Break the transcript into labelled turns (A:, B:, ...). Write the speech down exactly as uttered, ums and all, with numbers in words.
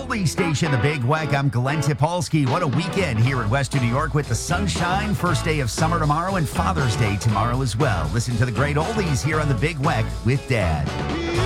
A: oldie station, The Big Weck. I'm Glenn Tipolsky. What a weekend here in Western New York with the sunshine. First day of summer tomorrow and Father's Day tomorrow as well. Listen to the great oldies here on The Big Weck with Dad.